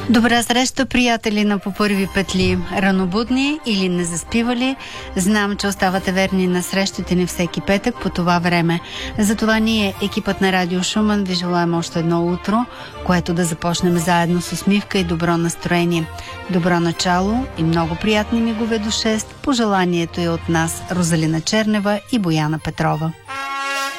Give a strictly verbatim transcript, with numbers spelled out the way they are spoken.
Добра среща, приятели на По първи петли, ранобудни или незаспивали. Знам, че оставате верни на срещите ни всеки петък по това време. Затова ние, екипът на Радио Шумен, ви желаем още едно утро, което да започнем заедно с усмивка и добро настроение. Добро начало и много приятни мигове до шест. Пожеланието е от нас Розалина Чернева и Бояна Петрова.